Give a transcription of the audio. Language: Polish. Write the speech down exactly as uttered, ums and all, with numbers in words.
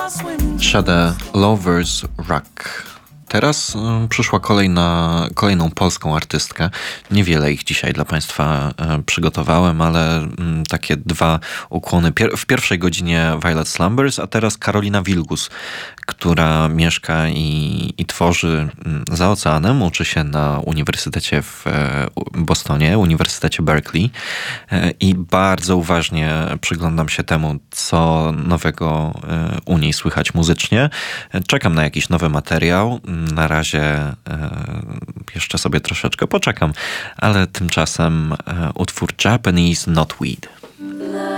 Shade Lovers Rock. Teraz y, przyszła kolejna, kolejną polską artystkę. Niewiele ich dzisiaj dla Państwa y, przygotowałem, ale y, takie dwa ukłony. Pier- w pierwszej godzinie Violet Slumbers, a teraz Karolina Wilgus, która mieszka i, i tworzy y, za oceanem, uczy się na uniwersytecie w y, Bostonie, Uniwersytecie Berkeley y, i bardzo uważnie przyglądam się temu, co nowego y, u niej słychać muzycznie. Czekam na jakiś nowy materiał. Na razie e, jeszcze sobie troszeczkę poczekam, ale tymczasem e, utwór Japanese Knotweed.